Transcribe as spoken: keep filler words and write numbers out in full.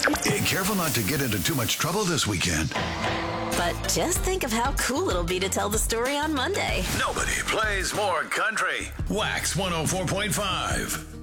Hey, careful not to get into too much trouble this weekend. But just think of how cool it'll be to tell the story on Monday. Nobody plays more country. Wax one oh four point five.